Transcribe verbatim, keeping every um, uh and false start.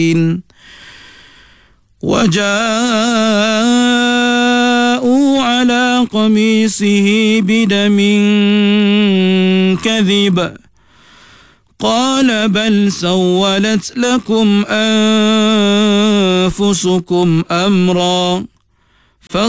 وجاءوا على قميصه بدم كذب قال بل سولت لكم أنفسكم أمرا